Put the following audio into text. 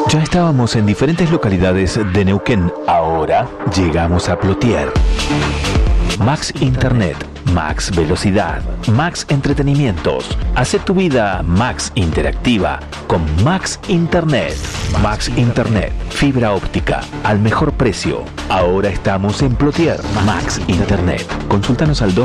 Ya estábamos en diferentes localidades de Neuquén. Ahora llegamos a Plotier. Max Internet, Max Velocidad, Max Entretenimientos. Haz tu vida Max Interactiva con Max Internet. Max Internet, fibra óptica, al mejor precio. Ahora estamos en Plotier. Max Internet. Consúltanos al